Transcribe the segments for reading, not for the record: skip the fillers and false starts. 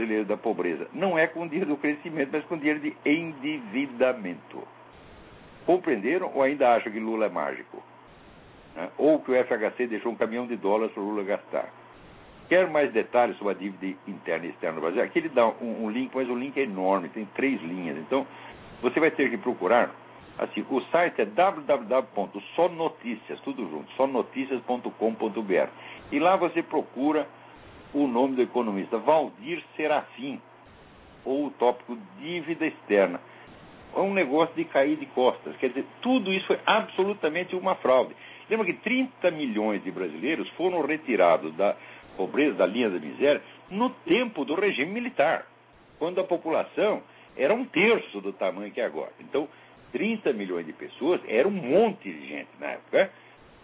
brasileiro da pobreza. Não é com o dinheiro do crescimento, mas com o dinheiro de endividamento. Compreenderam ou ainda acham que Lula é mágico? Ou que o FHC deixou um caminhão de dólares para o Lula gastar? Quer mais detalhes sobre a dívida interna e externa do Brasil? Aqui ele dá um link, mas o link é enorme, tem 3 linhas. Então, você vai ter que procurar. Assim, o site é www.sonoticias, tudo junto, sonoticias.com.br. E lá você procura o nome do economista, Valdir Serafim, ou o tópico dívida externa. É um negócio de cair de costas. Quer dizer, tudo isso foi absolutamente uma fraude. Lembra que 30 milhões de brasileiros foram retirados da pobreza, da linha da miséria, no tempo do regime militar, quando a população era 1/3 do tamanho que é agora. Então, 30 milhões de pessoas era um monte de gente na época.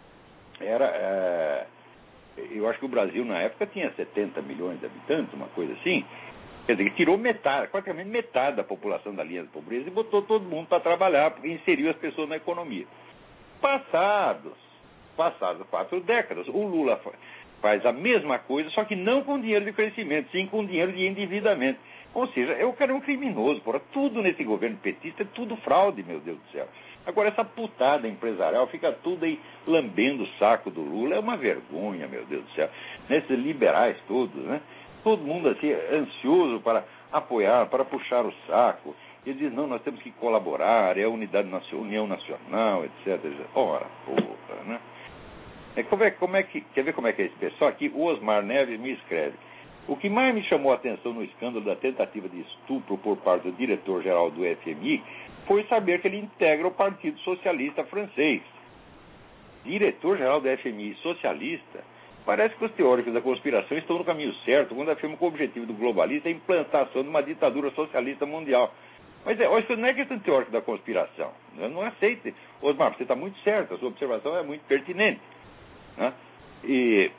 Eu acho que o Brasil, na época, tinha 70 milhões de habitantes, uma coisa assim. Quer dizer, tirou metade, praticamente metade da população da linha da pobreza e botou todo mundo para trabalhar, porque inseriu as pessoas na economia. Passadas 4 décadas, o Lula faz a mesma coisa, só que não com dinheiro de crescimento, sim com dinheiro de endividamento. Ou seja, eu quero um criminoso, porra. Tudo nesse governo petista é tudo fraude, meu Deus do céu. Agora, essa putada empresarial fica tudo aí lambendo o saco do Lula. É uma vergonha, meu Deus do céu. Nesses liberais todos, né? Todo mundo assim, ansioso para apoiar, para puxar o saco. Ele diz, não, nós temos que colaborar, é a União Nacional, etc. Ora, porra, né? Quer ver como é que é esse pessoal? Aqui, o Osmar Neves me escreve. O que mais me chamou a atenção no escândalo da tentativa de estupro por parte do diretor-geral do FMI foi saber que ele integra o Partido Socialista Francês. Diretor-geral do FMI socialista? Parece que os teóricos da conspiração estão no caminho certo quando afirmam que o objetivo do globalista é a implantação de uma ditadura socialista mundial. Mas isso não é questão teórica da conspiração. Eu não aceito. Osmar, você está muito certo, a sua observação é muito pertinente. Né? E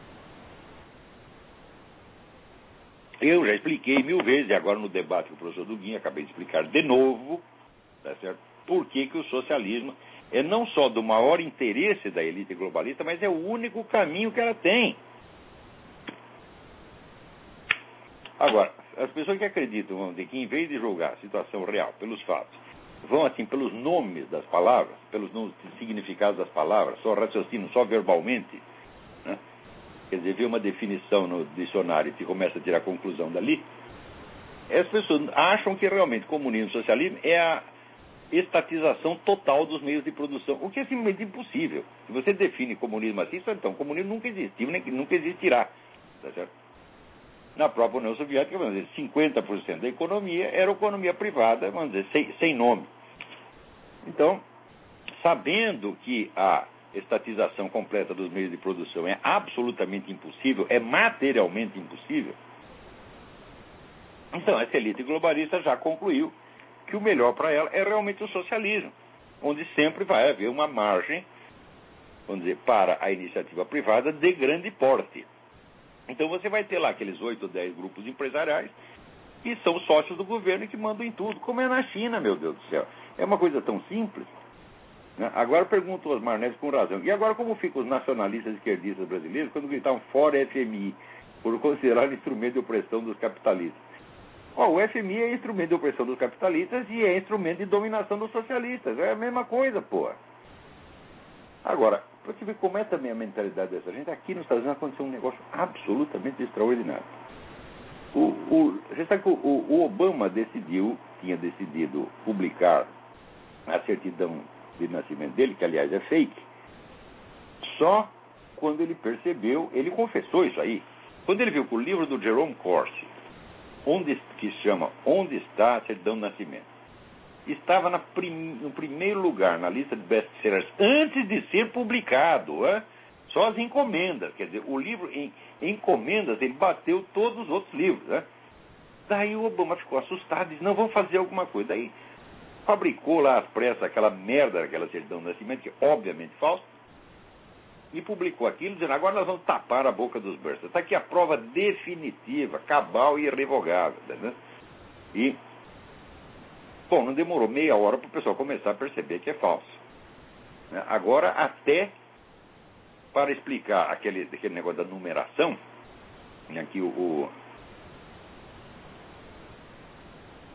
eu já expliquei 1000 vezes, e agora no debate com o professor Duguin, acabei de explicar de novo, tá certo? Por que o socialismo é não só do maior interesse da elite globalista, mas é o único caminho que ela tem. Agora, as pessoas que acreditam, vamos dizer, que em vez de julgar a situação real pelos fatos, vão assim pelos nomes das palavras, pelos nomes significados das palavras, só raciocinam, só verbalmente, né? Quer dizer, vê uma definição no dicionário e começa a tirar conclusão dali, as pessoas acham que realmente comunismo e socialismo é a estatização total dos meios de produção, o que é simplesmente impossível. Se você define comunismo assim, então o comunismo nunca existiu, nem nunca existirá. Tá certo? Na própria União Soviética, vamos dizer, 50% da economia era economia privada, vamos dizer, sem nome. Então, sabendo que a estatização completa dos meios de produção é absolutamente impossível, é materialmente impossível, então essa elite globalista já concluiu que o melhor para ela é realmente o socialismo, onde sempre vai haver uma margem, vamos dizer, para a iniciativa privada de grande porte. Então você vai ter lá aqueles 8 ou 10 grupos empresariais que são sócios do governo e que mandam em tudo, como é na China, meu Deus do céu. É uma coisa tão simples. Né? Agora pergunto o Osmar Neves com razão. E agora como ficam os nacionalistas esquerdistas brasileiros quando gritavam fora FMI, por considerar instrumento de opressão dos capitalistas? O FMI é instrumento de opressão dos capitalistas e é instrumento de dominação dos socialistas. É a mesma coisa, pô. Agora, para você ver como é também a mentalidade dessa gente, aqui nos Estados Unidos aconteceu um negócio absolutamente extraordinário. Você sabe que o Obama tinha decidido publicar a certidão de nascimento dele, que aliás é fake, só quando ele percebeu, ele confessou isso aí, quando ele viu que o livro do Jerome Corsi, que se chama Onde está a certidão de nascimento, estava no primeiro lugar na lista de best-sellers antes de ser publicado, só as encomendas, quer dizer, o livro em encomendas ele bateu todos os outros livros, Daí o Obama ficou assustado e disse, não, vamos fazer alguma coisa. Daí fabricou lá às pressas aquela merda, aquela certidão de nascimento, que é obviamente falsa, e publicou aquilo, dizendo, agora nós vamos tapar a boca dos burstas. Está aqui a prova definitiva, cabal e irrevogável. Né? E, bom, não demorou meia hora para o pessoal começar a perceber que é falso. Né? Agora, até para explicar aquele negócio da numeração, né, que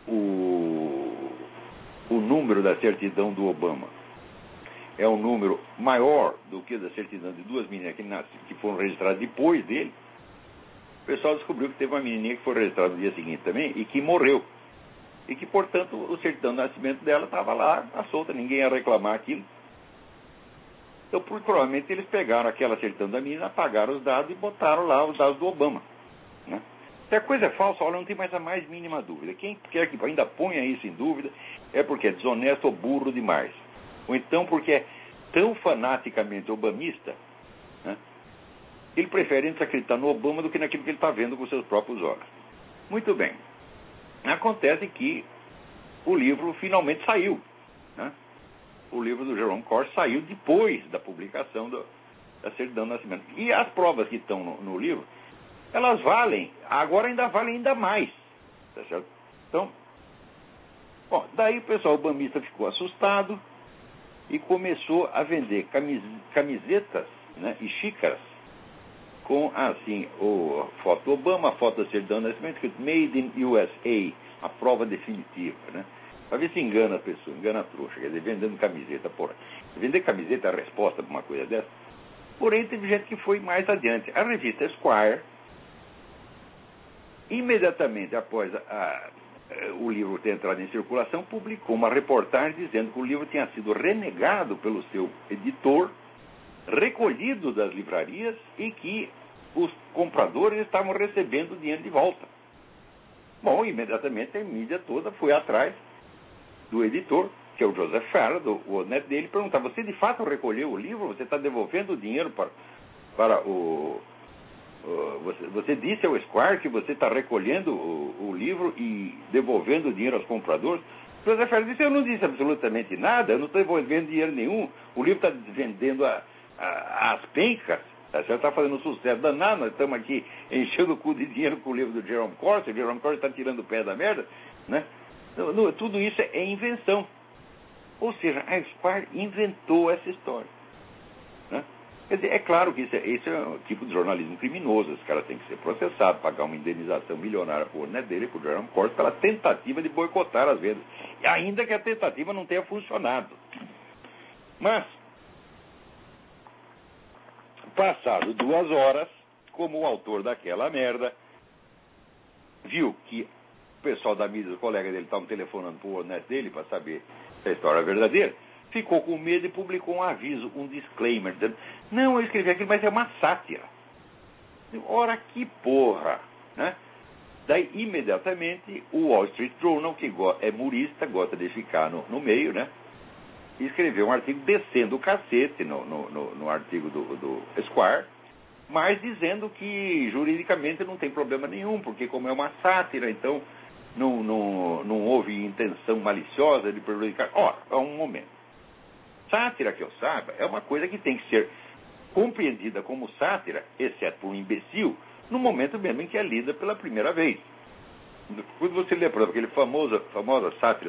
o número da certidão do Obama é um número maior do que da certidão de duas meninas que foram registradas depois dele, o pessoal descobriu que teve uma menininha que foi registrada no dia seguinte também e que morreu. E que, portanto, o certidão de nascimento dela estava lá, à solta, ninguém ia reclamar aquilo. Então, provavelmente, eles pegaram aquela certidão da menina, apagaram os dados e botaram lá os dados do Obama. Né? Se a coisa é falsa, olha, não tem mais a mais mínima dúvida. Quem quer que ainda ponha isso em dúvida é porque é desonesto ou burro demais. Ou então porque é tão fanaticamente obamista, né? Ele prefere acreditar no Obama do que naquilo que ele está vendo com seus próprios olhos. Muito bem. Acontece que o livro finalmente saiu. Né? O livro do Jerome Corsi saiu depois da publicação da certidão de nascimento. E as provas que estão no livro, elas valem, agora ainda valem ainda mais. Tá certo? Então, bom, daí o pessoal obamista ficou assustado e começou a vender camisetas, né, e xícaras com, assim, a foto do Obama, a foto da certidão de nascimento, escrito Made in USA, a prova definitiva, né? Para ver se engana a pessoa, engana a trouxa, quer dizer, vendendo camiseta, porra. Vender camiseta é a resposta para uma coisa dessa. Porém, teve gente que foi mais adiante. A revista Esquire, imediatamente após o livro ter entrado em circulação, publicou uma reportagem dizendo que o livro tinha sido renegado pelo seu editor, recolhido das livrarias e que os compradores estavam recebendo dinheiro de volta. Bom, imediatamente a mídia toda foi atrás do editor, que é o Joseph Farrell, o neto dele, perguntar: você de fato recolheu o livro? Você está devolvendo o dinheiro para o... Você disse ao Esquire que você está recolhendo o livro e devolvendo o dinheiro aos compradores? O Joseph Farrell disse: eu não disse absolutamente nada, eu não estou devolvendo dinheiro nenhum, o livro está vendendo as pencas, tá? Você está fazendo sucesso danado, nós estamos aqui enchendo o cu de dinheiro com o livro do Jerome Corsi, o Jerome Corsi está tirando o pé da merda, né? Tudo isso é invenção. Ou seja, a Esquire inventou essa história, né? Quer dizer, é claro que isso é um tipo de jornalismo criminoso. Esse cara tem que ser processado, pagar uma indenização milionária por dele, por Jerome Corsi, pela tentativa de boicotar as vendas. E ainda que a tentativa não tenha funcionado. Mas, passado 2 horas, como o autor daquela merda viu que o pessoal da mídia, os colegas dele, estavam telefonando pro neto dele para saber se a história é verdadeira, ficou com medo e publicou um aviso, um disclaimer, dizendo: não, eu escrevi aquilo, mas é uma sátira. Ora, que porra, né? Daí, imediatamente, o Wall Street Journal, que é murista, gosta de ficar no meio, né? Escreveu um artigo descendo o cacete no artigo do Esquire, mas dizendo que juridicamente não tem problema nenhum, porque como é uma sátira, então não houve intenção maliciosa de prejudicar. Ora, é um momento. Sátira, que eu saiba, é uma coisa que tem que ser compreendida como sátira, exceto por um imbecil, no momento mesmo em que é lida pela primeira vez. Quando você lê, por exemplo, aquele famosa sátira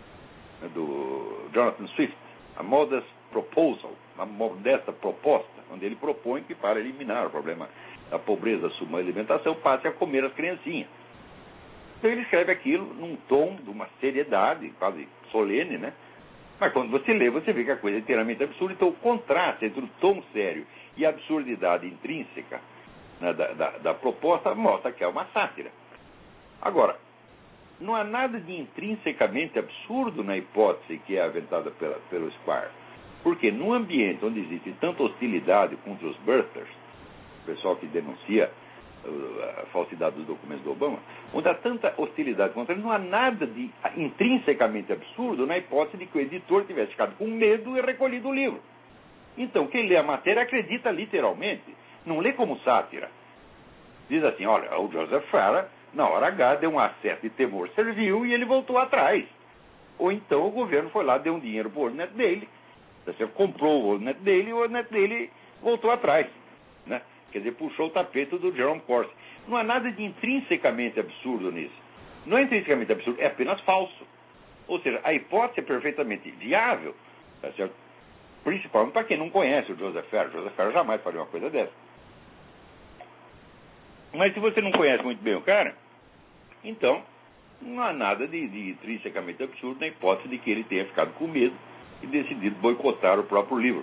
do Jonathan Swift, a Modest Proposal, a modesta proposta, onde ele propõe que, para eliminar o problema da pobreza da subalimentação, passe a comer as criancinhas. Então ele escreve aquilo num tom de uma seriedade quase solene, né? Mas quando você lê, você vê que a coisa é inteiramente absurda. Então o contraste entre o tom sério e a absurdidade intrínseca, né, da proposta mostra que é uma sátira. Agora, não há nada de intrinsecamente absurdo na hipótese que é aventada pelo Esquire. Porque num ambiente onde existe tanta hostilidade contra os birthers, o pessoal que denuncia a falsidade dos documentos do Obama, onde há tanta hostilidade contra ele, não há nada de intrinsecamente absurdo na hipótese de que o editor tivesse ficado com medo e recolhido o livro. Então, quem lê a matéria acredita literalmente, não lê como sátira. Diz assim: olha, o Joseph Farrell, na hora H, deu um acesso de temor servil e ele voltou atrás. Ou então o governo foi lá, deu um dinheiro para o neto dele, você comprou o neto dele e o neto dele voltou atrás, né? Quer dizer, puxou o tapete do Jerome Corsi. Não há nada de intrinsecamente absurdo nisso. Não é intrinsecamente absurdo, é apenas falso. Ou seja, a hipótese é perfeitamente viável, tá certo? Principalmente para quem não conhece o Joseph Farrell. Joseph Farrell jamais faria uma coisa dessa. Mas se você não conhece muito bem o cara, então não há nada de intrinsecamente absurdo na hipótese de que ele tenha ficado com medo e decidido boicotar o próprio livro,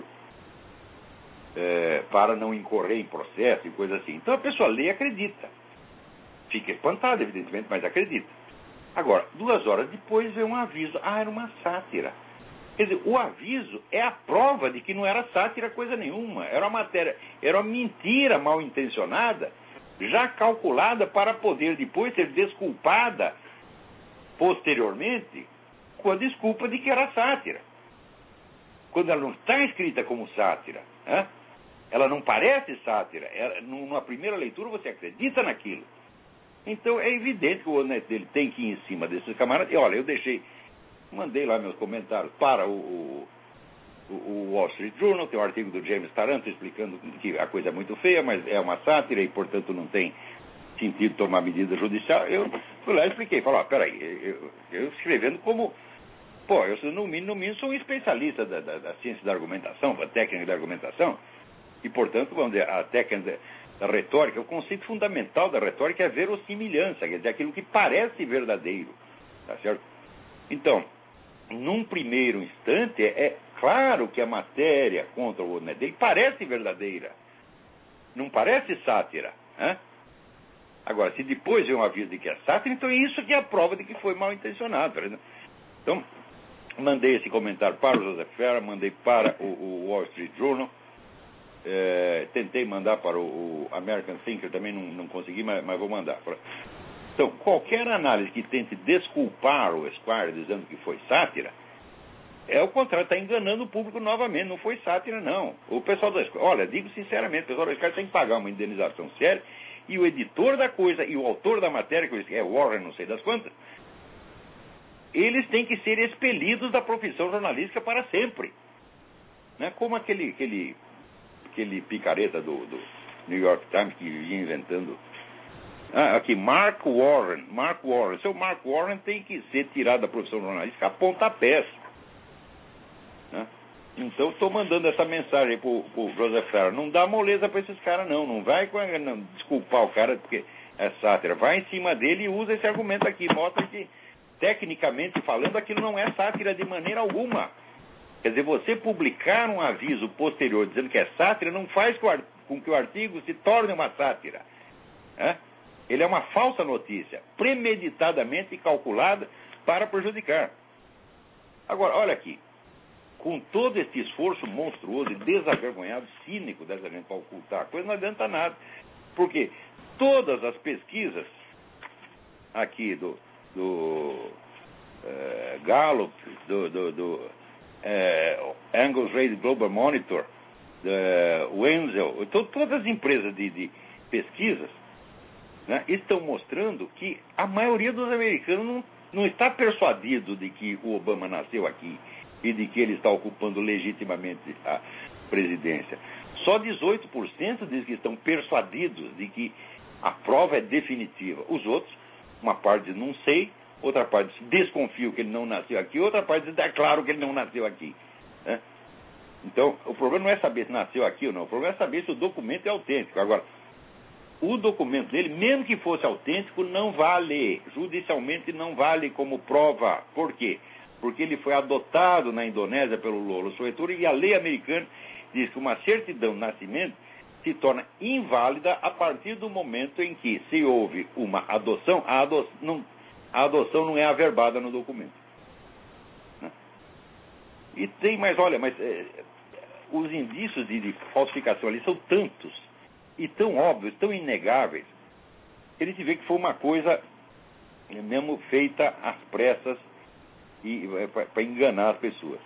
para não incorrer em processo e coisa assim. Então a pessoa lê e acredita. Fica espantada, evidentemente, mas acredita. Agora, 2 horas depois vem um aviso. Era uma sátira. Quer dizer, o aviso é a prova de que não era sátira coisa nenhuma. Era uma matéria, era uma mentira mal intencionada, já calculada para poder depois ser desculpada posteriormente com a desculpa de que era sátira. Quando ela não está escrita como sátira, ela não parece sátira. Numa primeira leitura você acredita naquilo. Então é evidente que o honesto dele tem que ir em cima desses camaradas. E olha, eu mandei lá meus comentários para o Wall Street Journal, tem um artigo do James Taranto explicando que a coisa é muito feia, mas é uma sátira e, portanto, não tem sentido tomar medida judicial. Eu fui lá e expliquei, falei, peraí, eu escrevendo como... eu no mínimo sou um especialista da ciência da argumentação, da técnica da argumentação, e, portanto, vamos dizer, a técnica da retórica, o conceito fundamental da retórica é a verossimilhança, quer dizer, aquilo que parece verdadeiro, tá certo? Então, num primeiro instante, é claro que a matéria contra o honesto dele parece verdadeira, não parece sátira, Agora, se depois vem um aviso de que é sátira, então isso que é a prova de que foi mal intencionado. Então, mandei esse comentário para o Joseph Farah, mandei para o Wall Street Journal, tentei mandar para o American Thinker, também não consegui, mas vou mandar. Então, qualquer análise que tente desculpar o Esquire dizendo que foi sátira, é o contrário, está enganando o público novamente, não foi sátira não. O pessoal do Esquire, olha, digo sinceramente, o pessoal do Esquire tem que pagar uma indenização séria, e o editor da coisa e o autor da matéria, que é Warren, não sei das quantas, eles têm que ser expelidos da profissão jornalística para sempre. Como aquele picareta do New York Times que ia inventando. Aqui, Mark Warren. Seu Mark Warren tem que ser tirado da profissão jornalística a pontapés. Então, estou mandando essa mensagem para o Joseph Farah. Não dá moleza para esses caras, não. Não vai desculpar o cara porque é sátira. Vai em cima dele e usa esse argumento aqui. Mostra que, tecnicamente falando, aquilo não é sátira de maneira alguma. Quer dizer, você publicar um aviso posterior dizendo que é sátira não faz com que o artigo se torne uma sátira. Ele é uma falsa notícia, premeditadamente calculada para prejudicar. Agora, olha aqui. Com todo esse esforço monstruoso e desavergonhado, cínico dessa gente para ocultar a coisa, não adianta nada. Porque todas as pesquisas aqui do Gallup, do Angus Reid Global Monitor, Wenzel, todas as empresas de pesquisas, estão mostrando que a maioria dos americanos não está persuadido de que o Obama nasceu aqui e de que ele está ocupando legitimamente a presidência. Só 18% diz que estão persuadidos de que a prova é definitiva. Os outros, uma parte diz não sei, outra parte diz desconfio que ele não nasceu aqui, outra parte diz é claro que ele não nasceu aqui. Então, o problema não é saber se nasceu aqui ou não, o problema é saber se o documento é autêntico. Agora, o documento dele, mesmo que fosse autêntico, não vale, judicialmente não vale como prova. Por quê? Porque ele foi adotado na Indonésia pelo Lolo Soetoro e a lei americana diz que uma certidão de nascimento se torna inválida a partir do momento em que se houve uma adoção, a adoção não é averbada no documento. E tem mais, olha, os indícios de falsificação ali são tantos e tão óbvios, tão inegáveis, ele se vê que foi uma coisa mesmo feita às pressas e para enganar as pessoas.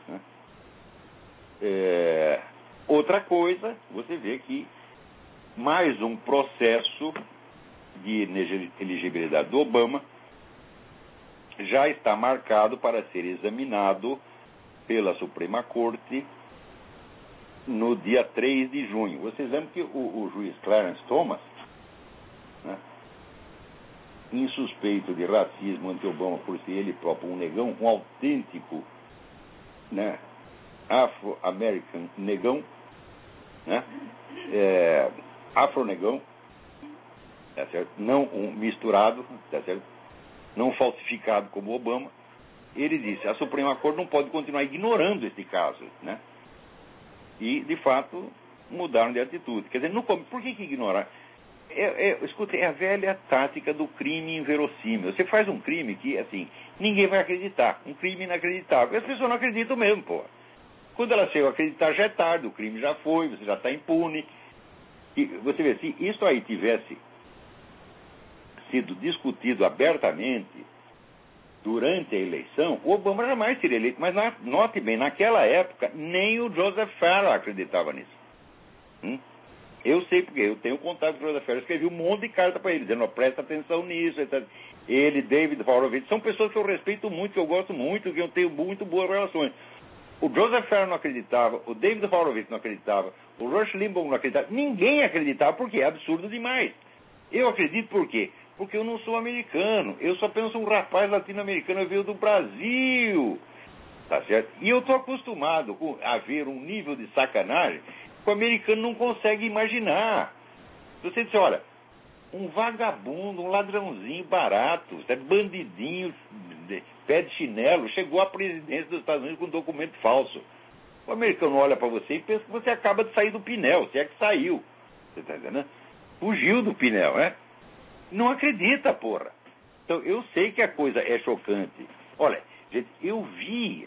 Outra coisa, você vê que mais um processo de elegibilidade do Obama já está marcado para ser examinado pela Suprema Corte no dia 3 de junho. Vocês lembram que o juiz Clarence Thomas, insuspeito de racismo anti-Obama por ser ele próprio um negão, um autêntico afro-american negão, afro-negão, tá certo? Não um misturado, tá certo? não falsificado como Obama, ele disse, a Suprema Corte não pode continuar ignorando esse caso, né? E, de fato, mudaram de atitude. Quer dizer, por que ignorar? Escuta, é a velha tática do crime inverossímil. Você faz um crime que, assim, ninguém vai acreditar. Um crime inacreditável. E as pessoas não acreditam mesmo, pô. Quando elas chegam a acreditar, já é tarde. O crime já foi, você já está impune. E você vê, se isso aí tivesse sido discutido abertamente durante a eleição, o Obama jamais seria eleito. Mas note bem, naquela época, nem o Joseph Farrell acreditava nisso. Eu sei porque eu tenho contato com o Joseph Farrell, escrevi um monte de carta para ele, dizendo, presta atenção nisso, etc. Ele, David Horowitz, são pessoas que eu respeito muito, que eu gosto muito, que eu tenho muito boas relações. O Joseph Farrell não acreditava, o David Horowitz não acreditava, o Rush Limbaugh não acreditava, ninguém acreditava, porque é absurdo demais. Eu acredito por quê? Porque eu não sou americano, eu sou apenas um rapaz latino-americano, eu venho do Brasil, tá certo? E eu estou acostumado a ver um nível de sacanagem que o americano não consegue imaginar. Você diz, olha, um vagabundo, um ladrãozinho barato, bandidinho, pé de chinelo, chegou à presidência dos Estados Unidos com um documento falso. O americano olha para você e pensa que você acaba de sair do Pinel, se é que saiu. Você está entendendo? Fugiu do Pinel, né? Não acredita, porra. Então, eu sei que a coisa é chocante. Olha, gente, eu vi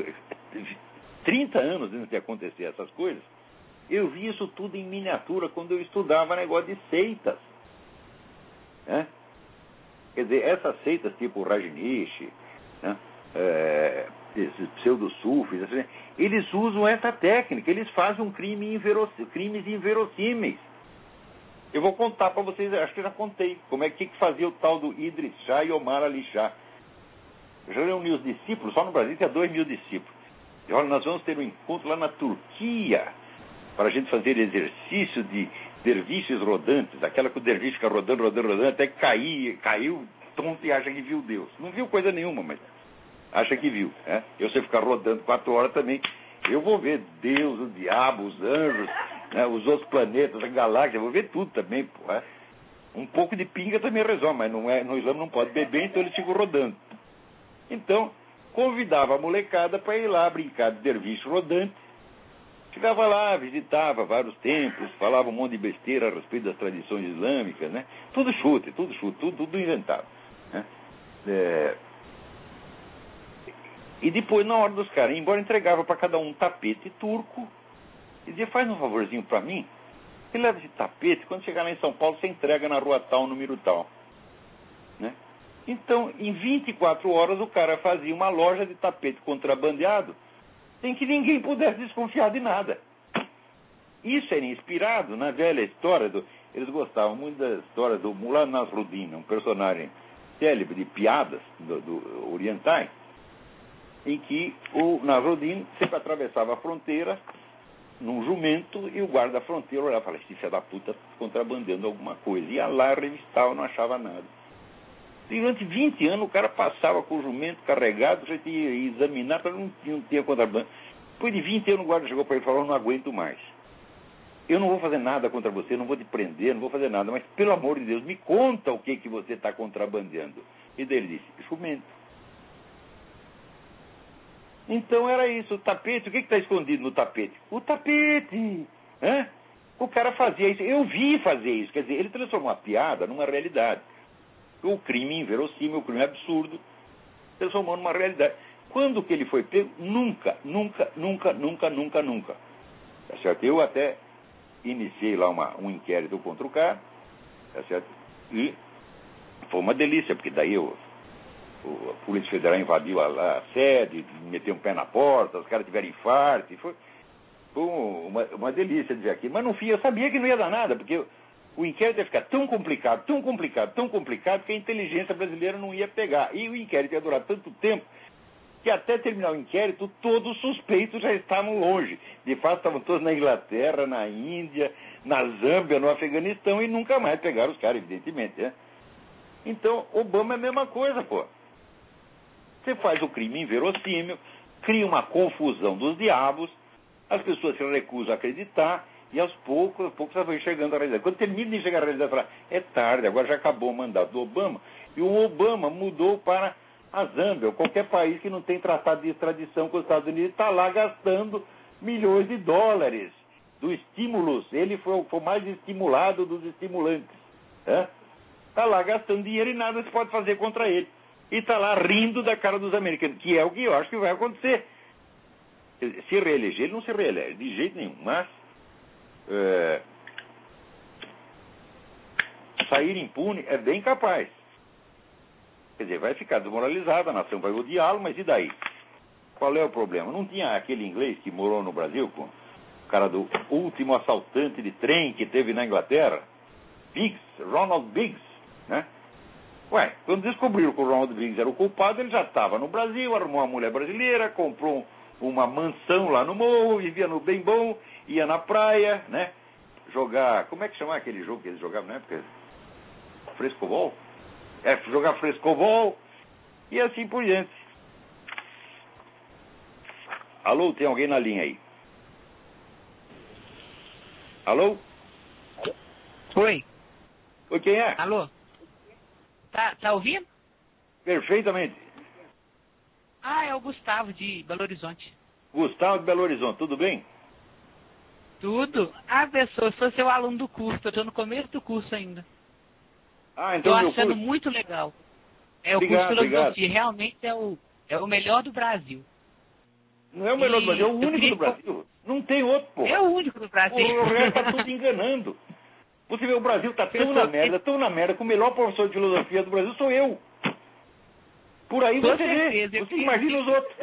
30 anos antes de acontecer essas coisas, eu vi isso tudo em miniatura quando eu estudava negócio de seitas. Né? Quer dizer, essas seitas tipo Rajneesh, né? Esses pseudo-sufis, assim, eles usam essa técnica, eles fazem crimes inverossímeis. Eu vou contar para vocês, acho que já contei, como é que fazia o tal do Idris Shah e Omar Ali Shah. Eu já reuni os discípulos, só no Brasil tinha 2.000 discípulos. E olha, nós vamos ter um encontro lá na Turquia, para a gente fazer exercício de derviches rodantes, aquela que o derviche fica rodando, até que caiu tonto e acha que viu Deus. Não viu coisa nenhuma, mas acha que viu. Né? Eu sei ficar rodando 4 horas também, eu vou ver Deus, o diabo, os anjos, né, os outros planetas, a galáxia, eu vou ver tudo também. Pô, né? Um pouco de pinga também resolve, mas no Islã não pode beber, então eles ficam rodando. Então, convidava a molecada para ir lá brincar de derviche rodante. Ficava lá, visitava vários templos, falava um monte de besteira a respeito das tradições islâmicas, né? Tudo chute, tudo inventado. Né? E depois, na hora dos caras, embora entregava para cada um tapete turco, e dizia, faz um favorzinho para mim, você leva esse tapete, quando chegar lá em São Paulo, você entrega na rua tal, número tal. Né? Então, em 24 horas, o cara fazia uma loja de tapete contrabandeado, sem que ninguém pudesse desconfiar de nada. Isso era inspirado na velha história eles gostavam muito da história do Mullah Nasruddin, um personagem célebre de piadas do orientais, em que o Nasruddin sempre atravessava a fronteira num jumento e o guarda da fronteira olhava e falava, esse filho da puta contrabandeando alguma coisa. Ia lá, revistava, não achava nada. Durante 20 anos o cara passava com o jumento carregado, já tinha examinar, não tinha contrabando. Depois de 20 anos o guarda chegou para ele e falou, não aguento mais. Eu não vou fazer nada contra você, não vou te prender, não vou fazer nada, mas pelo amor de Deus, me conta o que você está contrabandeando. E daí ele disse, jumento. Então era isso, o tapete, o que está escondido no tapete? O tapete! Hã? O cara fazia isso, eu vi fazer isso, quer dizer, ele transformou a piada numa realidade. O crime inverossímil, o crime absurdo, transformou numa realidade. Quando que ele foi pego? Nunca. Tá certo? Eu até iniciei lá um inquérito contra o cara, tá certo? E foi uma delícia, porque daí a Polícia Federal invadiu a sede, meteu um pé na porta, os caras tiveram infarto, e foi uma delícia de ver aqui. Mas no fim eu sabia que não ia dar nada, porque o inquérito ia ficar tão complicado, que a inteligência brasileira não ia pegar. E o inquérito ia durar tanto tempo que até terminar o inquérito, todos os suspeitos já estavam longe. De fato, estavam todos na Inglaterra, na Índia, na Zâmbia, no Afeganistão, e nunca mais pegaram os caras, evidentemente. Né? Então, Obama é a mesma coisa, pô. Você faz o crime inverossímil, cria uma confusão dos diabos, as pessoas se recusam a acreditar, e aos poucos elas vão enxergando a realidade. Quando termina de enxergar a realidade, fala, é tarde, agora já acabou o mandato do Obama, E o Obama mudou para a Zâmbia, ou qualquer país que não tem tratado de extradição com os Estados Unidos, está lá gastando milhões de dólares do estímulos. Ele foi o mais estimulado dos estimulantes. Está lá gastando dinheiro e nada se pode fazer contra ele. E está lá rindo da cara dos americanos, que é o que eu acho que vai acontecer. Se reeleger, ele não se reelege de jeito nenhum, mas sair impune é bem capaz. Quer dizer, vai ficar desmoralizado, a nação vai odiá-lo, mas e daí? Qual é o problema? Não tinha aquele inglês que morou no Brasil, com o cara do último assaltante de trem que teve na Inglaterra? Biggs, Ronald Biggs, né? Ué, quando descobriram que o Ronald Biggs era o culpado, ele já estava no Brasil, arrumou uma mulher brasileira, comprou uma mansão lá no morro, vivia no bem bom, ia na praia, né? Jogar, como é que chama aquele jogo que eles jogavam na época? Frescobol? Jogar frescobol e assim por diante. Alô, tem alguém na linha aí? Alô? Oi. Oi, quem é? Alô? Tá ouvindo? Perfeitamente. É o Gustavo de Belo Horizonte. Gustavo de Belo Horizonte, tudo bem? Tudo? Pessoa, eu sou seu aluno do curso, eu tô no começo do curso ainda. Então tô achando curso... muito legal. Obrigado, o curso de filosofia, obrigado. realmente é o melhor do Brasil. Não é o melhor do Brasil, é o único do Brasil. Não tem outro, pô. É o único do Brasil. O resto tá tudo enganando. Você vê, o Brasil tá tão na merda, que o melhor professor de filosofia do Brasil sou eu. Por aí Com você certeza, vê. Você imagina os outros.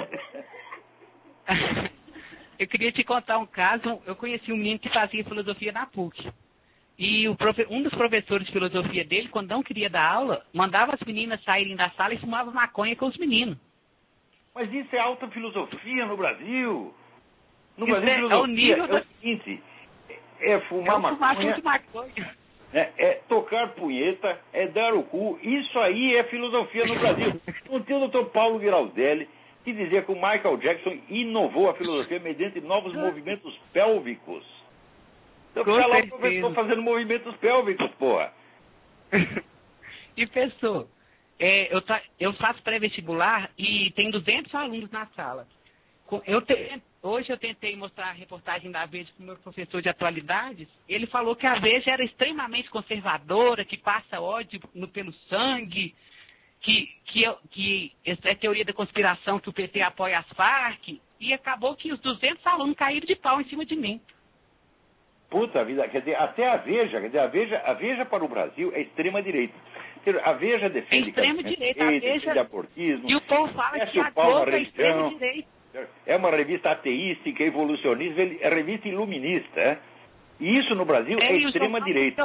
Eu queria te contar um caso. Eu conheci um menino que fazia filosofia na PUC. E um dos professores de filosofia dele, quando não queria dar aula, mandava as meninas saírem da sala e fumava maconha com os meninos. Mas isso é alta filosofia no Brasil. No Isso Brasil, filosofia é o nível é o seguinte, é fumar maconha, de maconha. É tocar punheta, é dar o cu. Isso aí é filosofia no Brasil. Não tem o Dr. Paulo Giraldelli, que dizia que o Michael Jackson inovou a filosofia mediante novos movimentos pélvicos. Então, fica lá o professor fazendo movimentos pélvicos, porra. E, professor, eu faço pré-vestibular e tem 200 alunos na sala. Hoje eu tentei mostrar a reportagem da Veja para o meu professor de atualidades. Ele falou que a Veja era extremamente conservadora, que passa ódio pelo sangue, que é teoria da conspiração, que o PT apoia as Farc. E acabou que os 200 alunos caíram de pau em cima de mim. Puta vida, quer dizer, até a Veja, a Veja para o Brasil é extrema-direita. A Veja defende extrema-direita, defende abortismo. E o povo fala que a Globo é extrema-direita. É uma revista ateística, evolucionista, é revista iluminista. É? E isso no Brasil é extrema-direita.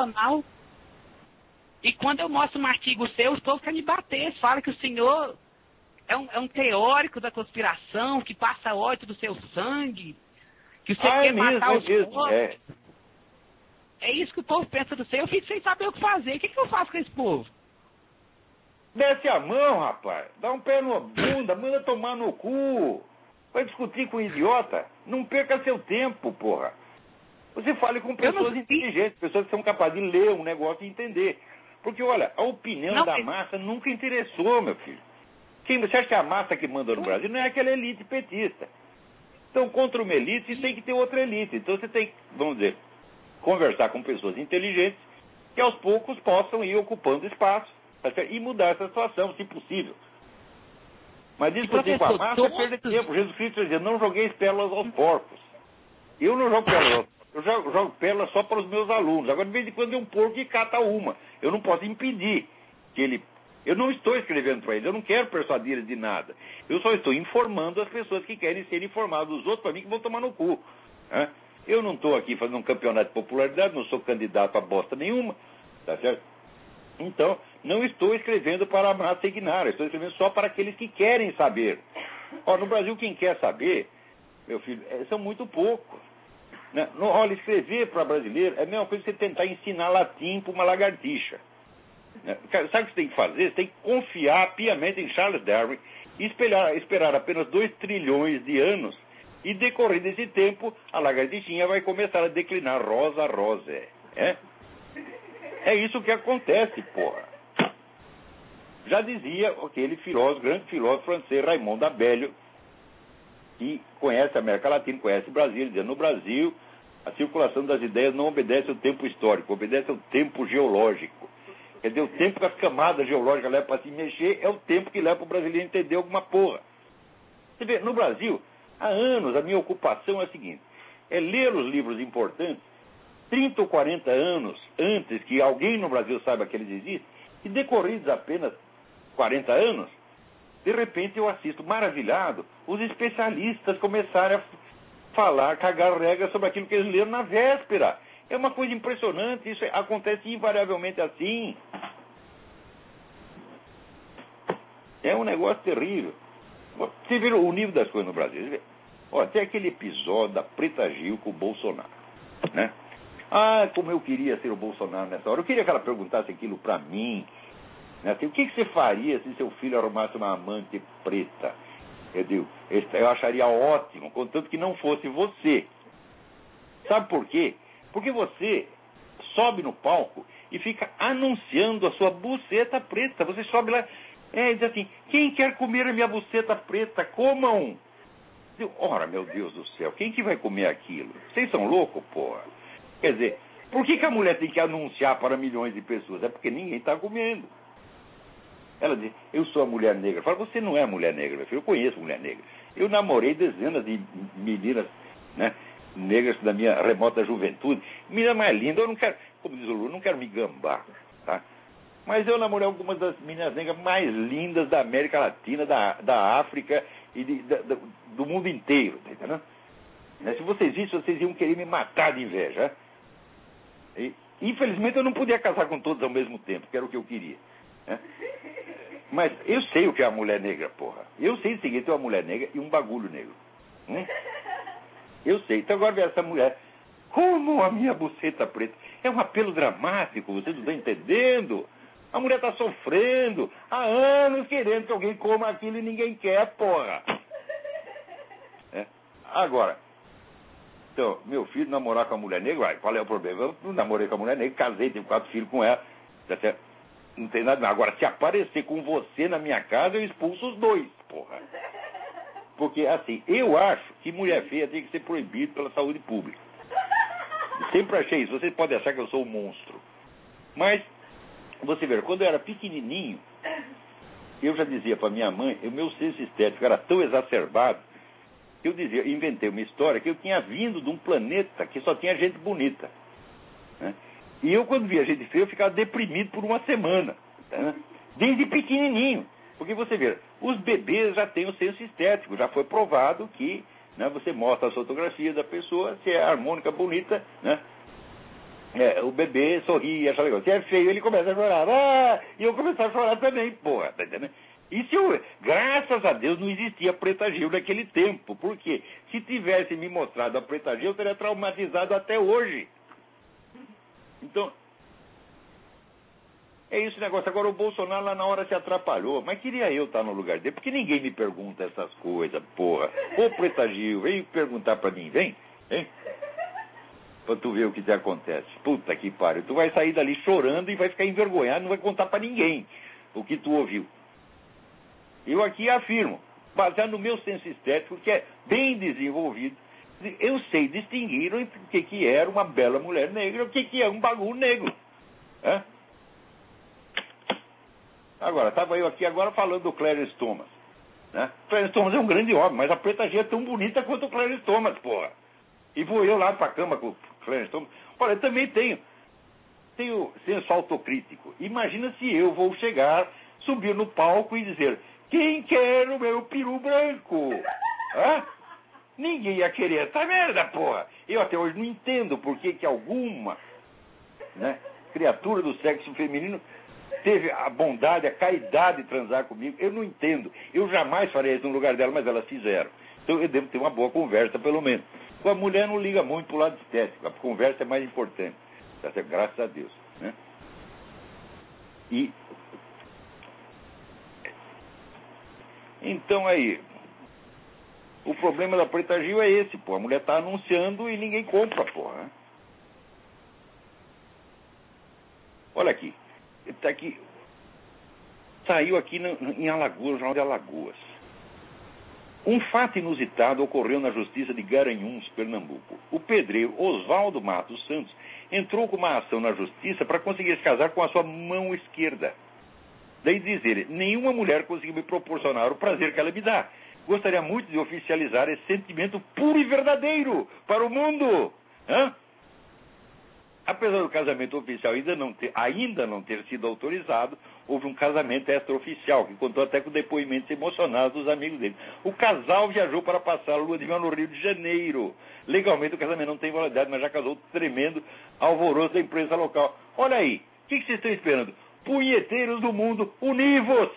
E quando eu mostro um artigo seu, os povos querem me bater. Eles falam que o senhor é um teórico da conspiração, que passa ódio do seu sangue, que você quer matar os povos. É isso que o povo pensa do senhor. Eu fico sem saber o que fazer. O que eu faço com esse povo? Desce a mão, rapaz. Dá um pé na bunda, manda tomar no cu. Vai discutir com um idiota? Não perca seu tempo, porra. Você fale com pessoas inteligentes, pessoas que são capazes de ler um negócio e entender. Porque, olha, a opinião da massa nunca interessou, meu filho. Você acha que a massa que manda no Brasil não é aquela elite petista? Então, contra uma elite, você tem que ter outra elite. Então, você tem que, vamos dizer, conversar com pessoas inteligentes que aos poucos possam ir ocupando espaço, tá certo? E mudar essa situação, se possível. Mas discutir com a massa é perder tempo. Jesus Cristo dizia, não joguei pérolas aos porcos. Eu não jogo pérolas aos porcos. Eu jogo pérolas só para os meus alunos. Agora, de vez em quando, é um porco que cata uma. Eu não posso impedir que ele... Eu não estou escrevendo para ele. Eu não quero persuadir ele de nada. Eu só estou informando as pessoas que querem ser informadas. Os outros, para mim, que vão tomar no cu. Né? Eu não estou aqui fazendo um campeonato de popularidade. Não sou candidato a bosta nenhuma. Tá certo? Então, não estou escrevendo para a massa ignar, estou escrevendo só para aqueles que querem saber. No Brasil, quem quer saber, meu filho, são muito poucos. Né? Olha, escrever para brasileiro é a mesma coisa que você tentar ensinar latim para uma lagartixa. Né? Sabe o que você tem que fazer? Você tem que confiar piamente em Charles Darwin e esperar apenas 2 trilhões de anos, e decorrer desse tempo, a lagartixinha vai começar a declinar rosa a rosa. É isso que acontece, porra. Já dizia aquele filósofo, grande filósofo francês, Raymond Abelio, que conhece a América Latina, conhece o Brasil, ele dizia, no Brasil, a circulação das ideias não obedece ao tempo histórico, obedece ao tempo geológico. Quer dizer, o tempo que as camadas geológicas levam para se mexer é o tempo que leva para o brasileiro entender alguma porra. Você vê, no Brasil, há anos, a minha ocupação é a seguinte, é ler os livros importantes 30 ou 40 anos antes que alguém no Brasil saiba que eles existem, e decorridos apenas 40 anos, de repente eu assisto maravilhado os especialistas começarem a falar, cagar regras sobre aquilo que eles leram na véspera. É uma coisa impressionante, isso acontece invariavelmente assim. É um negócio terrível. Você vê o nível das coisas no Brasil. Olha, tem aquele episódio da Preta Gil com o Bolsonaro, né? Ah, como eu queria ser o Bolsonaro nessa hora. Eu queria que ela perguntasse aquilo pra mim, né? Assim, o que você faria se seu filho arrumasse uma amante preta? Eu acharia ótimo, contanto que não fosse você. Sabe por quê? Porque você sobe no palco e fica anunciando a sua buceta preta. Você sobe lá e diz assim, quem quer comer a minha buceta preta? Comam! Ora, meu Deus do céu, quem que vai comer aquilo? Vocês são loucos, porra? Quer dizer, por que a mulher tem que anunciar para milhões de pessoas? É porque ninguém está comendo. Ela diz, eu sou a mulher negra. Fala, você não é a mulher negra, meu filho. Eu conheço mulher negra. Eu namorei dezenas de meninas, né, negras da minha remota juventude. Menina mais linda, eu não quero, como diz o Lula, não quero me gambar, tá? Mas eu namorei algumas das meninas negras mais lindas da América Latina, da África e do mundo inteiro, tá entendendo? Se vocês vissem, vocês iam querer me matar de inveja. E, infelizmente eu não podia casar com todos ao mesmo tempo, que era o que eu queria, né? Mas eu sei o que é a mulher negra, porra. Eu sei o seguinte, é uma mulher negra e um bagulho negro. Eu sei. Então agora vê essa mulher. Como a minha buceta preta? É um apelo dramático, vocês não estão entendendo? A mulher está sofrendo há anos querendo que alguém coma aquilo e ninguém quer, porra. Agora, então, meu filho namorar com a mulher negra, qual é o problema? Eu namorei com a mulher negra, casei, tive 4 filhos com ela. Não tem nada. Agora, se aparecer com você na minha casa, eu expulso os 2, porra. Porque, assim, eu acho que mulher feia tem que ser proibido pela saúde pública. Sempre achei isso. Vocês podem achar que eu sou um monstro. Mas, você vê, quando eu era pequenininho, eu já dizia para minha mãe, o meu senso estético era tão exacerbado, que eu dizia, inventei uma história que eu tinha vindo de um planeta que só tinha gente bonita, né? E eu, quando via gente feia, eu ficava deprimido por uma semana, tá? Desde pequenininho. Porque você vê, os bebês já têm o senso estético, já foi provado que, né, você mostra as fotografias da pessoa, se é harmônica, bonita, né? O bebê sorri, acha legal. Se é feio, ele começa a chorar. Ah, e eu começar a chorar também, porra, tá entendendo? E se eu, graças a Deus, não existia Preta Gil naquele tempo. Por quê? Se tivesse me mostrado a Preta Gil, eu teria traumatizado até hoje. Então, é isso o negócio. Agora o Bolsonaro lá na hora se atrapalhou. Mas queria eu estar no lugar dele, porque ninguém me pergunta essas coisas, porra. Ô Preta Gil, vem perguntar pra mim, vem. Pra tu ver o que te acontece. Puta que pariu. Tu vai sair dali chorando e vai ficar envergonhado, não vai contar pra ninguém o que tu ouviu. Eu aqui afirmo, baseado no meu senso estético, que é bem desenvolvido, eu sei distinguir o que era uma bela mulher negra e o que é um bagulho negro. Agora, estava eu aqui agora falando do Clarence Thomas, né? Clarence Thomas é um grande homem, mas a Preta Gil é tão bonita quanto o Clarence Thomas, porra. E vou eu lá pra cama com o Clarence Thomas. Olha, eu também tenho senso autocrítico. Imagina se eu vou chegar, subir no palco e dizer, quem quer o meu peru branco? Ninguém ia querer essa merda, porra. Eu até hoje não entendo por que alguma, né, criatura do sexo feminino teve a bondade, a caridade de transar comigo. Eu não entendo. Eu jamais faria isso no lugar dela, mas elas fizeram. Então eu devo ter uma boa conversa, pelo menos. Com a mulher não liga muito pro lado estético. A conversa é mais importante. Graças a Deus, né? E então aí, o problema da Preta Gil é esse, pô. A mulher tá anunciando e ninguém compra, porra, né? Olha aqui. Tá aqui. saiu aqui em Alagoas, no Jornal de Alagoas. Um fato inusitado ocorreu na Justiça de Garanhuns, Pernambuco. O pedreiro Oswaldo Matos Santos entrou com uma ação na Justiça para conseguir se casar com a sua mão esquerda. Daí diz ele, nenhuma mulher conseguiu me proporcionar o prazer que ela me dá. Gostaria muito de oficializar esse sentimento puro e verdadeiro para o mundo. Hã? Apesar do casamento oficial ainda não ter sido autorizado, houve um casamento extraoficial, que contou até com depoimentos emocionados dos amigos dele. O casal viajou para passar a lua de mel no Rio de Janeiro. Legalmente o casamento não tem validade, mas já causou tremendo alvoroço da imprensa local. Olha aí, o que vocês estão esperando? Punheteiros do mundo, univos!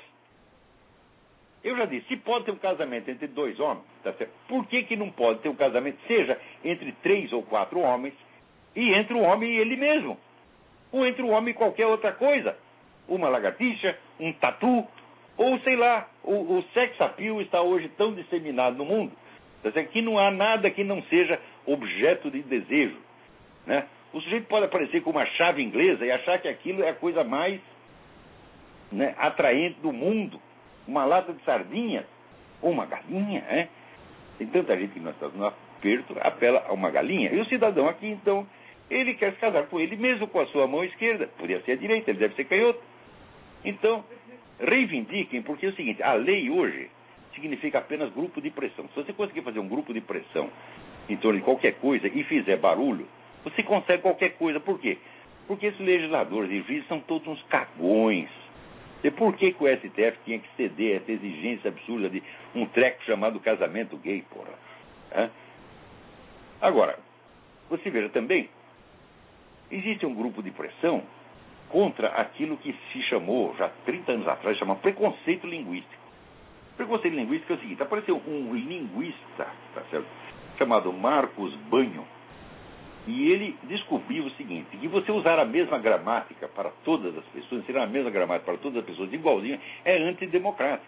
Eu já disse, se pode ter um casamento entre 2 homens, tá certo? Por que não pode ter um casamento, seja entre 3 ou 4 homens, e entre o homem e ele mesmo? Ou entre o homem e qualquer outra coisa? Uma lagartixa, um tatu, ou sei lá, o sex appeal está hoje tão disseminado no mundo, tá certo? Que não há nada que não seja objeto de desejo, né? O sujeito pode aparecer com uma chave inglesa e achar que aquilo é a coisa mais, né, atraente do mundo. Uma lata de sardinha, ou uma galinha, né? Tem tanta gente que nós estamos no aperto, apela a uma galinha. E o cidadão aqui, então, ele quer se casar com ele mesmo com a sua mão esquerda. Podia ser a direita, ele deve ser canhoto. Então, reivindiquem, porque é o seguinte, a lei hoje significa apenas grupo de pressão. Se você conseguir fazer um grupo de pressão em torno de qualquer coisa e fizer barulho, você consegue qualquer coisa. Por quê? Porque esses legisladores e juízes são todos uns cagões. E por que o STF tinha que ceder a essa exigência absurda de um treco chamado casamento gay, porra? Hã? Agora, você veja também, existe um grupo de pressão contra aquilo que se chamou, já 30 anos atrás, chama preconceito linguístico. Preconceito linguístico é o seguinte, apareceu um linguista, tá certo, chamado Marcos Banho, e ele descobriu o seguinte, que você usar a mesma gramática para todas as pessoas, ensinar a mesma gramática para todas as pessoas igualzinha, é antidemocrático.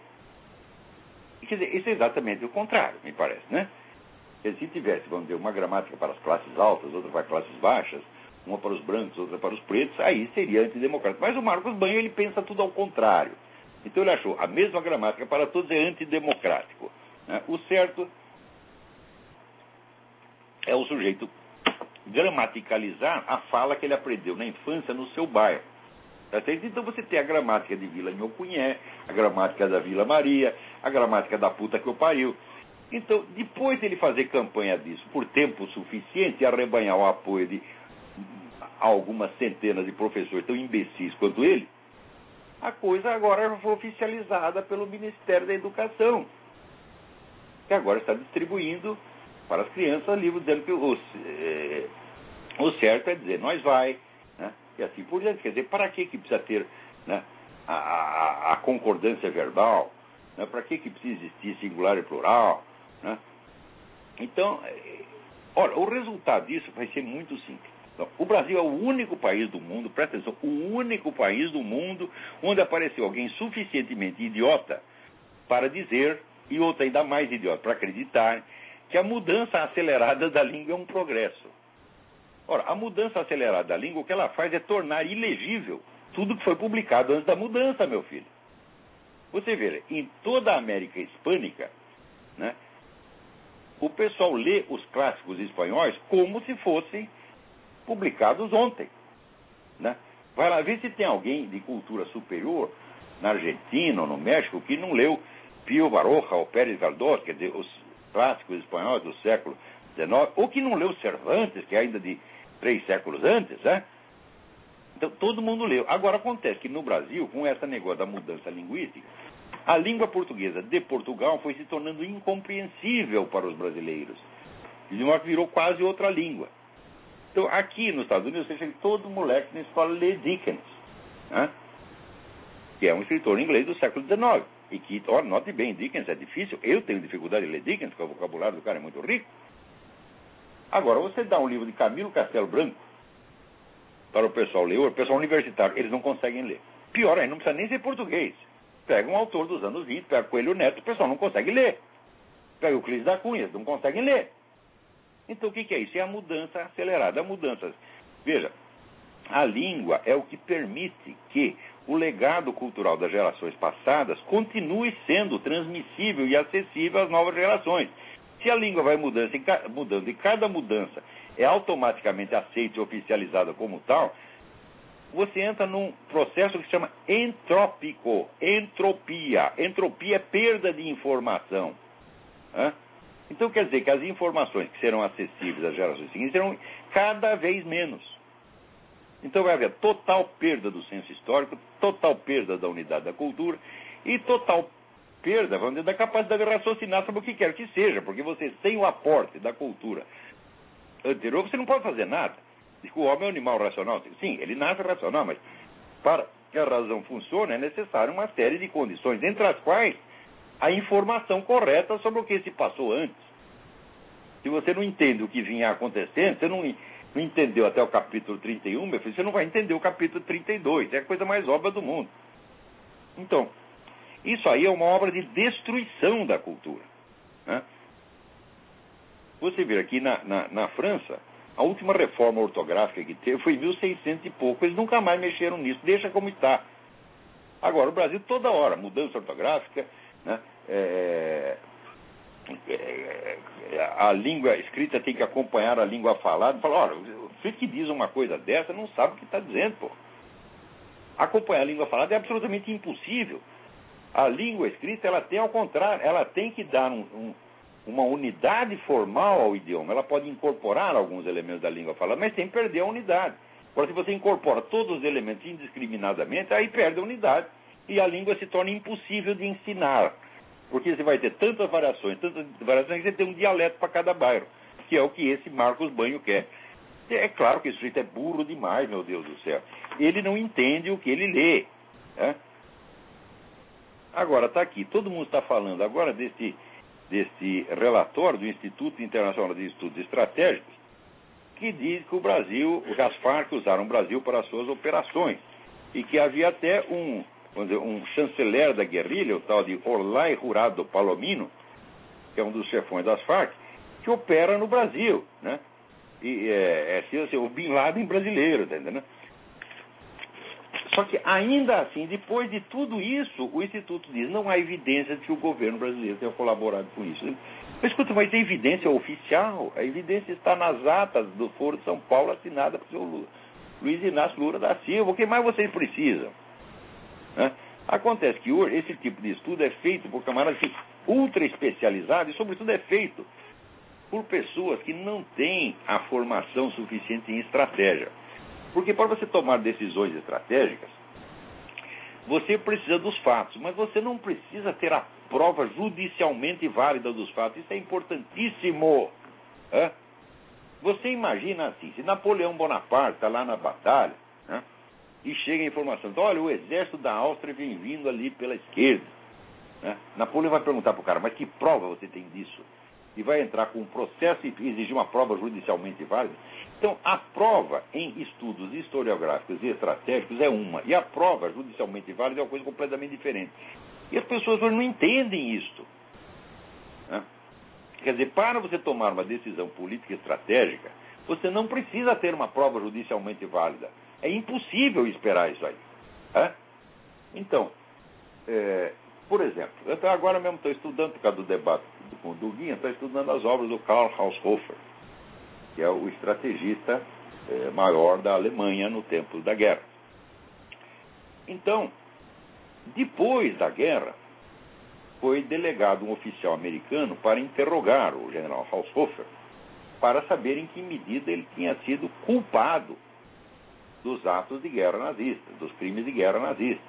E, quer dizer, isso é exatamente o contrário, me parece, né? Se tivesse, vamos dizer, uma gramática para as classes altas, outra para as classes baixas, uma para os brancos, outra para os pretos, aí seria antidemocrático. Mas o Marcos Banho, ele pensa tudo ao contrário. Então ele achou, a mesma gramática para todos é antidemocrático, né? O certo é o sujeito gramaticalizar a fala que ele aprendeu na infância no seu bairro. Tá certo? Então você tem a gramática de Vila Nhocunyé, a gramática da Vila Maria, a gramática da puta que eu pariu. Então, depois de ele fazer campanha disso por tempo suficiente e arrebanhar o apoio de algumas centenas de professores tão imbecis quanto ele, a coisa agora foi oficializada pelo Ministério da Educação, que agora está distribuindo para as crianças livros dizendo que o certo é dizer nós vai, né? E assim por diante. Quer dizer, para que precisa ter, né, a concordância verbal, né? Para que precisa existir singular e plural, né? Então, olha, o resultado disso vai ser muito simples. Então, o Brasil é o único país do mundo, presta atenção, o único país do mundo onde apareceu alguém suficientemente idiota para dizer, e outro ainda mais idiota para acreditar, que a mudança acelerada da língua é um progresso. Ora, a mudança acelerada da língua, o que ela faz é tornar ilegível tudo que foi publicado antes da mudança, meu filho. Você vê, em toda a América Hispânica, né, o pessoal lê os clássicos espanhóis como se fossem publicados ontem, né? Vai lá ver se tem alguém de cultura superior na Argentina ou no México que não leu Pío Baroja ou Pérez Galdós, quer dizer, os clássicos espanhóis do século XIX, ou que não leu Cervantes, que é ainda de 3 séculos antes, né? Então, todo mundo leu. Agora, acontece que no Brasil, com essa negócio da mudança linguística, a língua portuguesa de Portugal foi se tornando incompreensível para os brasileiros. De modo que virou quase outra língua. Então, aqui nos Estados Unidos, você chega todo moleque na escola lê Dickens, né? Que é um escritor inglês do século XIX. E que, olha, note bem, Dickens é difícil. Eu tenho dificuldade de ler Dickens, porque o vocabulário do cara é muito rico. Agora, você dá um livro de Camilo Castelo Branco para o pessoal ler, o pessoal universitário, eles não conseguem ler. Pior ainda, não precisa nem ser português. Pega um autor dos anos 20, pega Coelho Neto, o pessoal não consegue ler. Pega o Clis da Cunha, não conseguem ler. Então, o que é isso? É a mudança acelerada. A mudança, veja, a língua é o que permite que o legado cultural das gerações passadas continue sendo transmissível e acessível às novas gerações. Se a língua vai mudando e cada mudança é automaticamente aceita e oficializada como tal, você entra num processo que se chama entrópico, entropia. Entropia é perda de informação. Então quer dizer que as informações que serão acessíveis às gerações seguintes serão cada vez menos. Então vai haver total perda do senso histórico, total perda da unidade da cultura e total perda, vamos dizer, da capacidade de raciocinar sobre o que quer que seja, porque você sem o aporte da cultura anterior, você não pode fazer nada. Diz que o homem é um animal racional. Sim, ele nasce racional, mas para que a razão funcione é necessário uma série de condições, entre as quais a informação correta sobre o que se passou antes. Se você não entende o que vinha acontecendo, você não entendeu até o capítulo 31, meu filho, você não vai entender o capítulo 32. É a coisa mais óbvia do mundo. Então, isso aí é uma obra de destruição da cultura. Você vê aqui na França, a última reforma ortográfica que teve foi em 1600 e pouco. Eles nunca mais mexeram nisso. Deixa como está. Agora, o Brasil, toda hora, mudança ortográfica, a língua escrita tem que acompanhar a língua falada. Fala, olha, você que diz uma coisa dessa não sabe o que está dizendo, pô. Acompanhar a língua falada é absolutamente impossível. A língua escrita, ela tem ao contrário, ela tem que dar uma unidade formal ao idioma. Ela pode incorporar alguns elementos da língua falada, mas sem perder a unidade. Agora, se você incorpora todos os elementos indiscriminadamente, aí perde a unidade e a língua se torna impossível de ensinar. Porque você vai ter tantas variações que você tem um dialeto para cada bairro, que é o que esse Marcos Banho quer. É claro que esse sujeito é burro demais, meu Deus do céu. Ele não entende o que ele lê. Agora, está aqui, todo mundo está falando agora desse relatório do Instituto Internacional de Estudos Estratégicos, que diz que o Brasil, as Farc usaram o Brasil para as suas operações, e que havia até um chanceler da guerrilha, o tal de Olay Jurado Palomino, que é um dos chefões das Farc, que opera no Brasil, né? E assim, o Bin Laden brasileiro, tá entendendo? Só que ainda assim, depois de tudo isso, o Instituto diz, não há evidência de que o governo brasileiro tenha colaborado com isso. Mas escuta, mas a evidência oficial, a evidência está nas atas do Foro de São Paulo, assinada pelo senhor Luiz Inácio Lula da Silva. O que mais vocês precisam? Acontece que hoje esse tipo de estudo é feito por camaradas ultra especializados e, sobretudo, é feito por pessoas que não têm a formação suficiente em estratégia. Porque para você tomar decisões estratégicas, você precisa dos fatos, mas você não precisa ter a prova judicialmente válida dos fatos. Isso é importantíssimo. Você imagina assim, se Napoleão Bonaparte está lá na batalha, e chega a informação, então, olha, o exército da Áustria vem vindo ali pela esquerda. Napoleão vai perguntar para o cara, mas que prova você tem disso? E vai entrar com um processo e exigir uma prova judicialmente válida. Então, a prova em estudos historiográficos e estratégicos é uma, e a prova judicialmente válida é uma coisa completamente diferente. E as pessoas hoje não entendem isto. Quer dizer, para você tomar uma decisão política estratégica, você não precisa ter uma prova judicialmente válida. É impossível esperar isso aí. Então, por exemplo, eu agora mesmo estou estudando, por causa do debate com o Duguinha, estou estudando as obras do Karl Haushofer, que é o estrategista maior da Alemanha no tempo da guerra. Então, depois da guerra, foi delegado um oficial americano para interrogar o general Haushofer, para saber em que medida ele tinha sido culpado dos atos de guerra nazista, dos crimes de guerra nazista.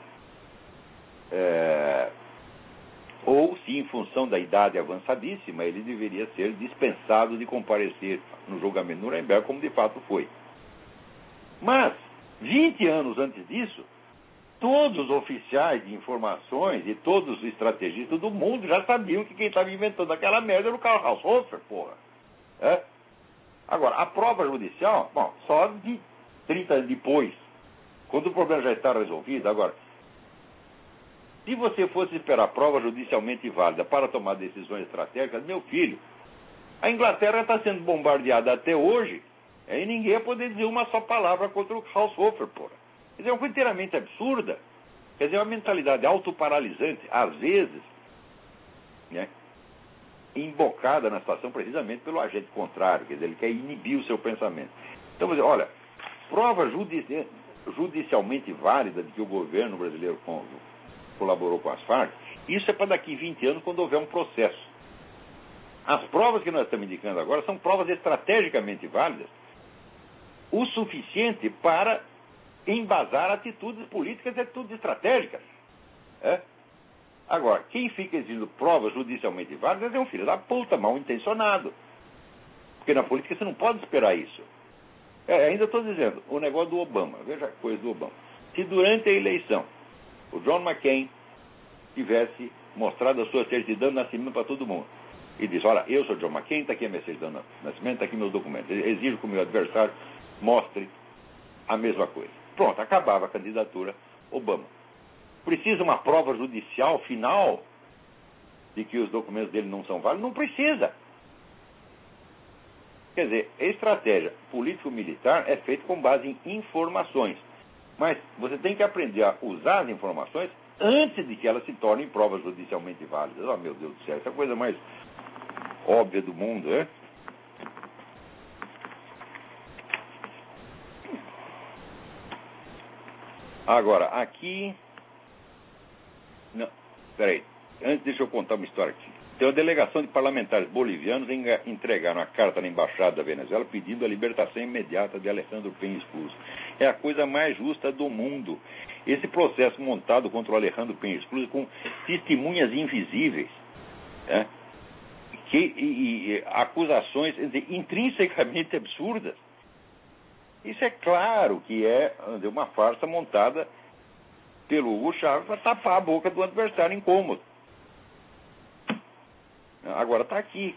Ou se, em função da idade avançadíssima, ele deveria ser dispensado de comparecer no julgamento de Nuremberg, como de fato foi. Mas, 20 anos antes disso, todos os oficiais de informações e todos os estrategistas do mundo já sabiam que quem estava inventando aquela merda era o Karl Haushofer, porra. Agora, a prova judicial, bom, só de 30 anos depois, quando o problema já está resolvido. Agora, se você fosse esperar prova judicialmente válida para tomar decisões estratégicas, meu filho, a Inglaterra está sendo bombardeada até hoje, e ninguém ia poder dizer uma só palavra contra o Haushofer, porra. Isso é uma coisa inteiramente absurda. Quer dizer, uma mentalidade autoparalisante, às vezes, né, embocada na situação precisamente pelo agente contrário, quer dizer, ele quer inibir o seu pensamento. Então, você, olha, prova judicialmente válida de que o governo brasileiro colaborou com as Farc, isso é para daqui 20 anos, quando houver um processo. As provas que nós estamos indicando agora são provas estrategicamente válidas, o suficiente para embasar atitudes políticas e atitudes estratégicas. Agora, quem fica exigindo provas judicialmente válidas é um filho da puta, mal intencionado. Porque na política você não pode esperar isso. Ainda estou dizendo, o negócio do Obama, veja a coisa do Obama. Se durante a eleição o John McCain tivesse mostrado a sua certidão de nascimento para todo mundo e disse, olha, eu sou John McCain, está aqui a minha certidão de nascimento, está aqui meus documentos, exijo que o meu adversário mostre a mesma coisa. Pronto, acabava a candidatura Obama. Precisa uma prova judicial final de que os documentos dele não são válidos? Não precisa. Quer dizer, a estratégia político-militar é feita com base em informações. Mas você tem que aprender a usar as informações antes de que elas se tornem provas judicialmente válidas. Oh, meu Deus do céu, essa é a coisa mais óbvia do mundo, é? Agora, aqui... Não, peraí. Antes, deixa eu contar uma história aqui. Tem uma delegação de parlamentares bolivianos entregaram a carta na Embaixada da Venezuela pedindo a libertação imediata de Alessandro Penha Cruz. É a coisa mais justa do mundo. Esse processo montado contra o Alejandro Penha Cruz com testemunhas invisíveis, e acusações intrinsecamente absurdas. Isso é claro que é uma farsa montada pelo Hugo Chávez para tapar a boca do adversário incômodo. Agora está aqui.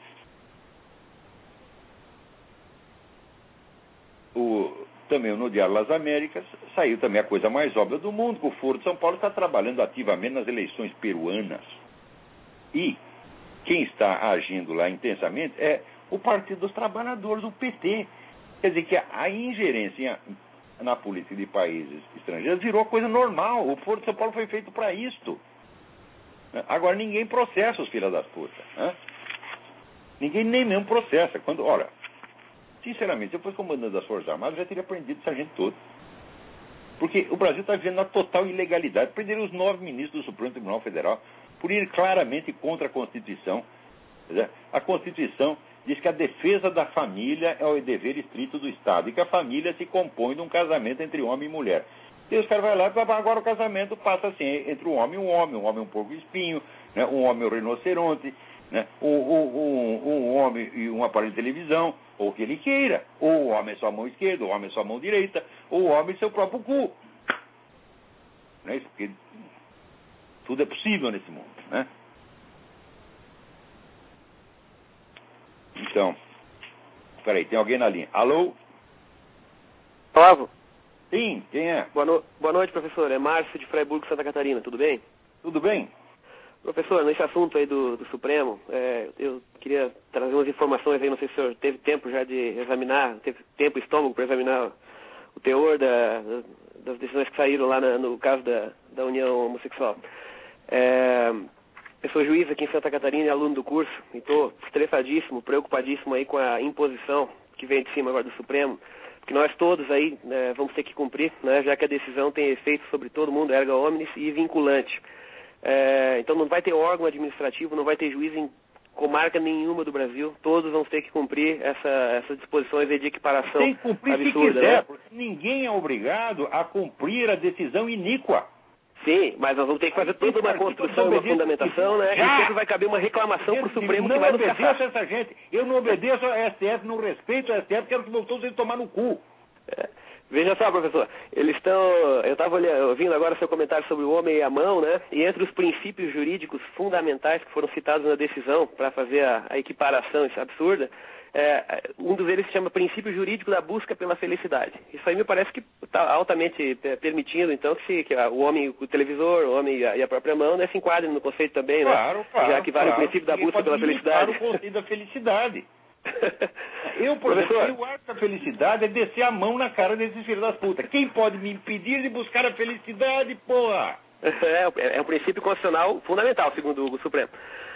Também no Diário das Américas saiu também a coisa mais óbvia do mundo, que o Foro de São Paulo está trabalhando ativamente nas eleições peruanas. E quem está agindo lá intensamente é o Partido dos Trabalhadores, o PT. Quer dizer que a ingerência na política de países estrangeiros virou coisa normal. O Foro de São Paulo foi feito para isto. Agora ninguém processa os filhos das putas. Ninguém nem mesmo processa. Olha, sinceramente, se eu fosse comandante das Forças Armadas, eu já teria prendido essa gente toda. Porque o Brasil está vivendo uma total ilegalidade. Prenderam os 9 ministros do Supremo Tribunal Federal por ir claramente contra a Constituição. A Constituição diz que a defesa da família é o dever estrito do Estado e que a família se compõe de um casamento entre homem e mulher. E os caras vão lá e agora o casamento passa assim, entre um homem um porco espinho, né, um homem e um rinoceronte, né, um homem e um aparelho de televisão, ou o que ele queira, ou o homem é sua mão esquerda, ou o homem é sua mão direita, ou o homem é seu próprio cu. Não é isso? Porque tudo é possível nesse mundo, né? Então, peraí, tem alguém na linha. Alô? Olavo? Sim, quem é? Boa noite, professor. É Márcio de Freiburg, Santa Catarina. Tudo bem? Tudo bem? Professor, nesse assunto aí do Supremo, eu queria trazer umas informações aí. Não sei se o senhor teve tempo já de examinar, teve tempo e estômago para examinar o teor das decisões que saíram lá no caso da união homossexual. Eu sou juiz aqui em Santa Catarina e aluno do curso, e estou estressadíssimo, preocupadíssimo aí com a imposição que vem de cima agora do Supremo, porque nós todos aí vamos ter que cumprir, né, já que a decisão tem efeito sobre todo mundo, erga omnes, e vinculante. Então não vai ter órgão administrativo, não vai ter juiz em comarca nenhuma do Brasil, todos vão ter que cumprir essas disposições de equiparação absurda. Tem que cumprir se quiser, né? Porque ninguém é obrigado a cumprir a decisão iníqua. Sim, mas nós vamos ter que fazer toda uma construção, uma fundamentação, né? E sempre vai caber uma reclamação para o Supremo que vai nos caçar. Eu não obedeço essa gente. Eu não obedeço a STF, não respeito a STF, quero que todos eles tomar no cu. Veja só, professor, eu estava ouvindo agora seu comentário sobre o homem e a mão, né? E entre os princípios jurídicos fundamentais que foram citados na decisão para fazer a equiparação, isso é absurda, um dos eles se chama princípio jurídico da busca pela felicidade. Isso aí me parece que está altamente permitindo, então, que o homem, o televisor, o homem e a própria mão, né, se enquadrem no conceito também, né? Claro, já que vale o princípio da busca pela felicidade. O conceito da felicidade. Por exemplo, o ato da felicidade é descer a mão na cara desses filhos das putas. Quem pode me impedir de buscar a felicidade, porra? É um princípio constitucional fundamental, segundo o Supremo.